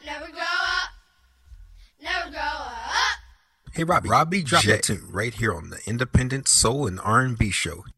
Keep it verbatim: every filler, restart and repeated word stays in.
never grow up, never grow up. Hey, Robbie, Robbie, drop that tune right here on the Independent Soul and R and B Show.